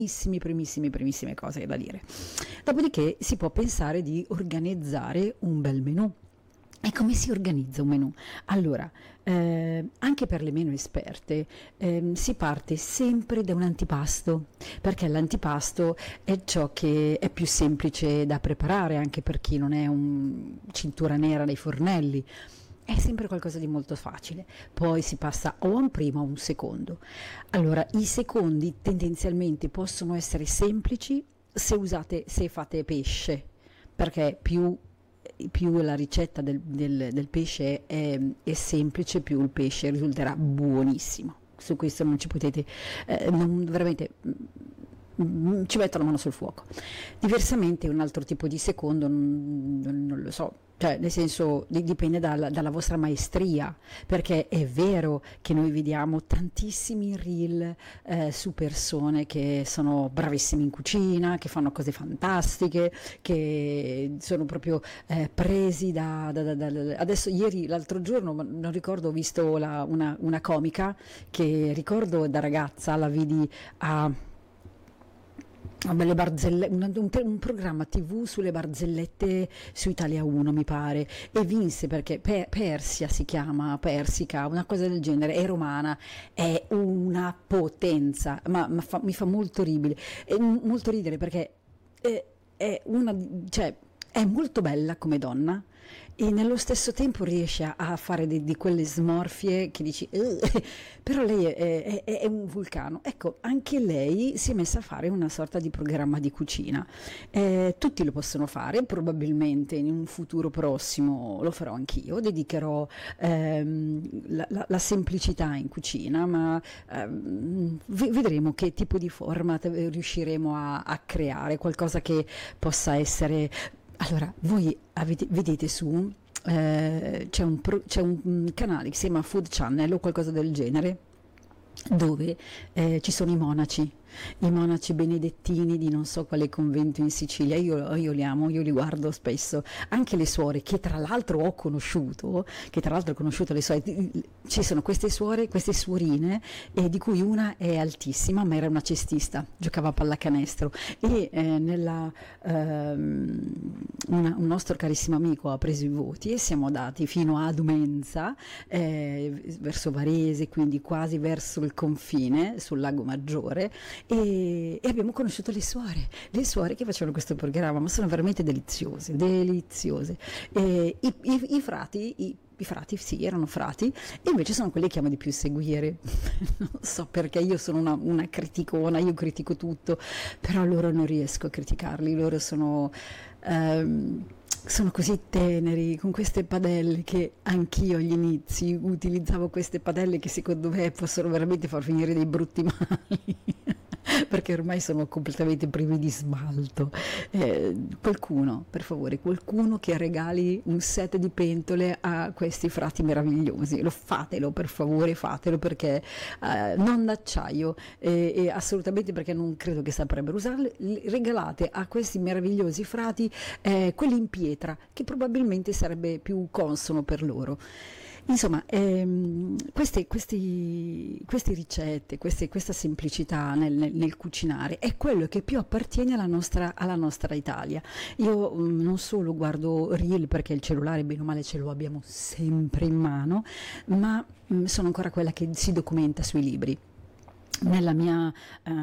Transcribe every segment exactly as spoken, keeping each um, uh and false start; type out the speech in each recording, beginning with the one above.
primissimi, primissimi, primissime cose da dire. Dopodiché si può pensare di organizzare un bel menù. E come si organizza un menù? Allora, eh, anche per le meno esperte, ehm, si parte sempre da un antipasto, perché l'antipasto è ciò che è più semplice da preparare, anche per chi non è un cintura nera nei fornelli. È sempre qualcosa di molto facile, poi si passa o a un primo o a un secondo. Allora, i secondi tendenzialmente possono essere semplici se usate, se fate pesce, perché più, più la ricetta del, del, del pesce è, è semplice, più il pesce risulterà buonissimo. Su questo non ci potete, eh, non, veramente mm, ci metto la mano sul fuoco. Diversamente un altro tipo di secondo non, non- non lo so, cioè nel senso di- dipende dalla, dalla vostra maestria, perché è vero che noi vediamo tantissimi reel eh, su persone che sono bravissime in cucina, che fanno cose fantastiche, che sono proprio eh, presi da, da- da- da- adesso ieri, l'altro giorno, ma non ricordo, ho visto la- una, una comica che ricordo da ragazza, la vidi a Vabbè, le barzelle- un, un- un programma T V sulle barzellette su Italia uno, mi pare, e vinse perché Pe- Persia si chiama, Persica, una cosa del genere, è romana, è una potenza, ma, ma fa- mi fa molto ridere, è m- molto ridere perché è, è una, di- cioè, è molto bella come donna e nello stesso tempo riesce a, a fare di, di quelle smorfie che dici, "Ugh", però lei è, è- è un vulcano. Ecco, anche lei si è messa a fare una sorta di programma di cucina. Eh, tutti lo possono fare, probabilmente in un futuro prossimo lo farò anch'io, dedicherò ehm, la, la- la semplicità in cucina, ma ehm, ve- vedremo che tipo di format eh, riusciremo a, a creare, qualcosa che possa essere. Allora, voi avete- vedete su, eh, c'è un, pro- c'è un mm, canale che si chiama Food Channel o qualcosa del genere, dove eh, ci sono i monaci, i monaci benedettini di non so quale convento in Sicilia. Io, io li amo, io li guardo spesso, anche le suore che tra l'altro ho conosciuto, che tra l'altro ho conosciuto le suore, ci sono queste suore, queste suorine, eh, di cui una è altissima, ma era una cestista, giocava a pallacanestro e eh, nella, ehm, una- un nostro carissimo amico ha preso i voti e siamo andati fino a Dumenza, eh, verso Varese, quindi quasi verso il confine sul Lago Maggiore, e, e abbiamo conosciuto le suore, le suore che facevano questo programma, ma sono veramente deliziose, deliziose. E i, i- i frati, i, i frati, sì, erano frati, e invece sono quelli che amo di più seguire. Non so perché, io sono una, una criticona, io critico tutto, però loro non riesco a criticarli, loro sono... ehm, sono così teneri, con queste padelle, che anch'io agli inizi utilizzavo queste padelle che secondo me possono veramente far finire dei brutti mali. Perché ormai sono completamente privi di smalto. Eh, qualcuno, per favore, qualcuno che regali un set di pentole a questi frati meravigliosi. Lo fatelo, per favore, fatelo, perché eh, non d'acciaio, e, e assolutamente perché non credo che saprebbero usarle. Li- Regalate a questi meravigliosi frati eh, quelli in pietra, che probabilmente sarebbe più consono per loro. Insomma, ehm, queste, questi, queste ricette, queste- questa semplicità nel, nel- nel cucinare è quello che più appartiene alla nostra, alla nostra Italia. Io mm, non solo guardo reel, perché il cellulare bene o male ce lo abbiamo sempre in mano, ma mm, sono ancora quella che si documenta sui libri. Nella mia, eh,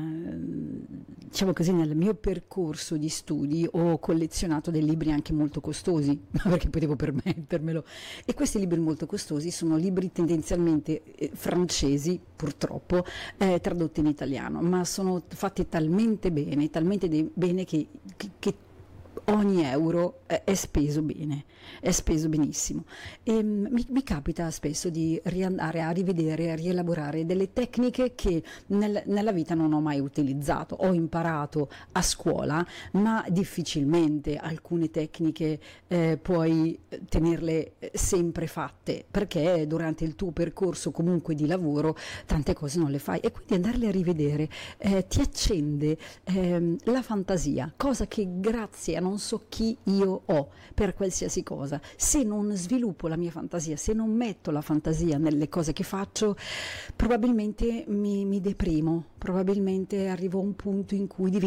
diciamo così, nel mio percorso di studi ho collezionato dei libri anche molto costosi, ma perché potevo permettermelo. E questi libri molto costosi sono libri tendenzialmente eh, francesi, purtroppo, eh, tradotti in italiano, ma sono fatti talmente bene, talmente de- bene che, che- che ogni euro è, è speso bene, è speso benissimo. E mm, mi, mi capita spesso di riandare a rivedere, a rielaborare delle tecniche che nel- nella vita non ho mai utilizzato. Ho imparato a scuola, ma difficilmente alcune tecniche eh, puoi eh, tenerle eh, sempre fatte, perché durante il tuo percorso comunque di lavoro tante cose non le fai, e quindi andarle a rivedere eh, ti accende ehm, la fantasia, cosa che grazie a non so chi io ho per qualsiasi cosa. Se non sviluppo la mia fantasia, se non metto la fantasia nelle cose che faccio, probabilmente mi, mi deprimo, probabilmente arrivo a un punto in cui divento